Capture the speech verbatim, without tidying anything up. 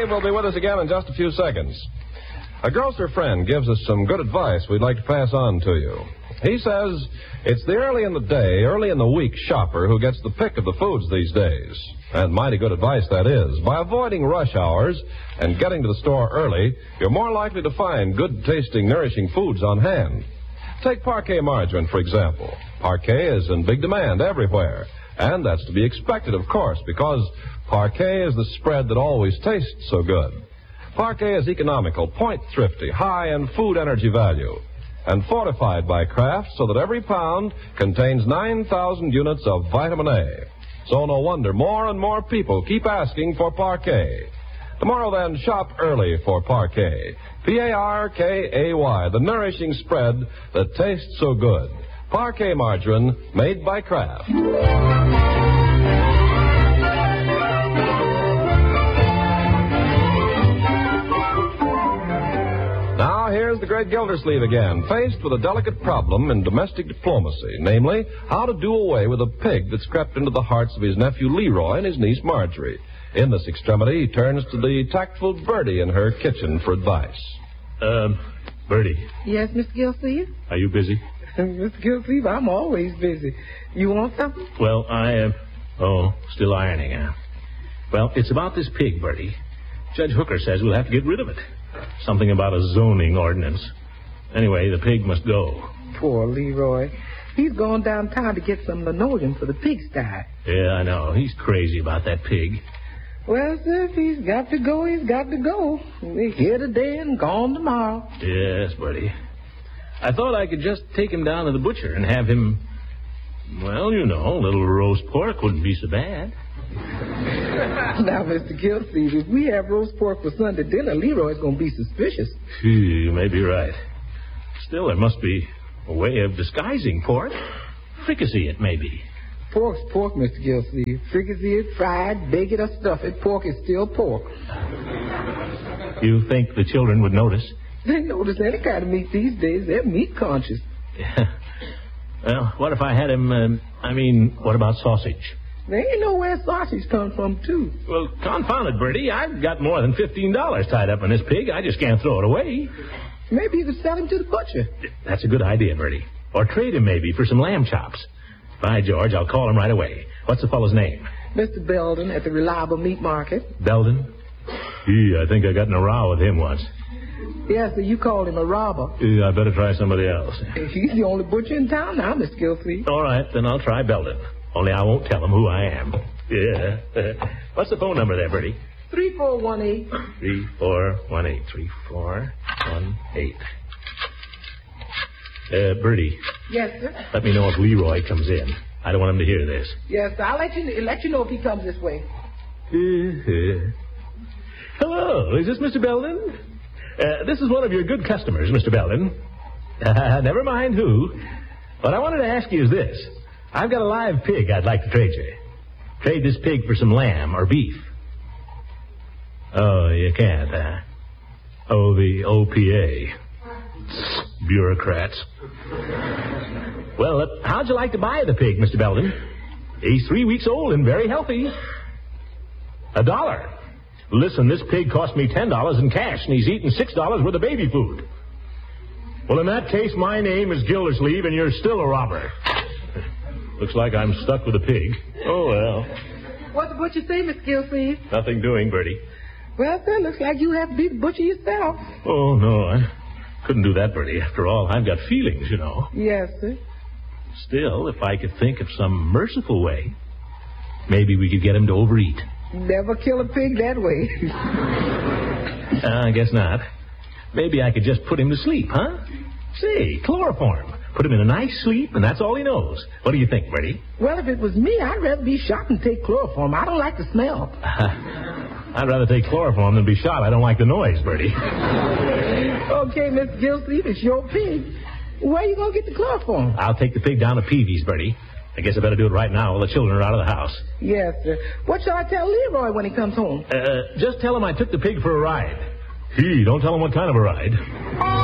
Dave will be with us again in just a few seconds. A grocer friend gives us some good advice we'd like to pass on to you. He says it's the early in the day, early in the week shopper who gets the pick of the foods these days. And mighty good advice that is. By avoiding rush hours and getting to the store early, you're more likely to find good-tasting, nourishing foods on hand. Take Parquet margarine, for example. Parquet is in big demand everywhere. And that's to be expected, of course, because Parquet is the spread that always tastes so good. Parquet is economical, point-thrifty, high in food energy value, and fortified by Kraft so that every pound contains nine thousand units of vitamin A. So no wonder more and more people keep asking for Parquet. Tomorrow, then, shop early for Parquet. P A R K A Y, the nourishing spread that tastes so good. Parquet margarine made by Kraft. Now, here's the great Gildersleeve again, faced with a delicate problem in domestic diplomacy, namely, how to do away with a pig that's crept into the hearts of his nephew Leroy and his niece Marjorie. In this extremity, he turns to the tactful Bertie in her kitchen for advice. Um, Bertie. Yes, Mister Gildersleeve? Are you busy? Mister Gildersleeve, I'm always busy. You want something? Well, I am... Uh, oh, still ironing, huh? Well, it's about this pig, Bertie. Judge Hooker says we'll have to get rid of it. Something about a zoning ordinance. Anyway, the pig must go. Poor Leroy. He's gone downtown to get some linoleum for the pigsty. Yeah, I know. He's crazy about that pig. Well, sir, if he's got to go, he's got to go. We're here today and gone tomorrow. Yes, Bertie. I thought I could just take him down to the butcher and have him, well, you know, a little roast pork wouldn't be so bad. Now, Mister Gildersleeve, if we have roast pork for Sunday dinner, Leroy's going to be suspicious. Gee, you may be right. Still, there must be a way of disguising pork. Fricassee it may be. Pork's pork, Mister Gildersleeve. Fricassee it, fried, bake it, or stuff it. Pork is still pork. You think the children would notice? They notice any kind of meat these days. They're meat conscious. Yeah. Well, what if I had him, um, I mean, what about sausage? They ain't know where sausage comes from, too. Well, confound it, Bertie. I've got more than fifteen dollars tied up in this pig. I just can't throw it away. Maybe you could sell him to the butcher. That's a good idea, Bertie. Or trade him, maybe, for some lamb chops. By George, I'll call him right away. What's the fellow's name? Mister Belden at the Reliable Meat Market. Belden? Gee, I think I got in a row with him once. Yes, sir, you called him a robber. Yeah, I better try somebody else. He's the only butcher in town now, Mister Gildersleeve. All right, then I'll try Belden. Only I won't tell him who I am. Yeah. What's the phone number there, Bertie? Three four one eight. Three four one eight. Three four one eight. Uh, Bertie. Yes, sir. Let me know if Leroy comes in. I don't want him to hear this. Yes, sir. I'll let you let you know if he comes this way. Hello, is this Mister Belden? Uh, this is one of your good customers, Mister Belden. Uh, never mind who. What I wanted to ask you is this. I've got a live pig I'd like to trade you. Trade this pig for some lamb or beef. Oh, you can't, huh? Oh, the O P A. Bureaucrats. Well, uh, how'd you like to buy the pig, Mister Belden? He's three weeks old and very healthy. A dollar. Listen, this pig cost me ten dollars in cash, and he's eaten six dollars worth of baby food. Well, in that case, my name is Gildersleeve, and you're still a robber. Looks like I'm stuck with a pig. Oh, well. What's the butcher say, Mister Gildersleeve? Nothing doing, Bertie. Well, sir, looks like you have to be the butcher yourself. Oh, no, I couldn't do that, Bertie. After all, I've got feelings, you know. Yes, sir. Still, if I could think of some merciful way, maybe we could get him to overeat. Never kill a pig that way. uh, I guess not. Maybe I could just put him to sleep, huh? Say, chloroform. Put him in a nice sleep, and that's all he knows. What do you think, Bertie? Well, if it was me, I'd rather be shot than take chloroform. I don't like the smell. I'd rather take chloroform than be shot. I don't like the noise, Bertie. Okay, Mister Gildersleeve, it's your pig. Where are you going to get the chloroform? I'll take the pig down to Peavy's, Bertie. I guess I better do it right now while the children are out of the house. Yes, sir. What shall I tell Leroy when he comes home? Uh, just tell him I took the pig for a ride. Gee, don't tell him what kind of a ride.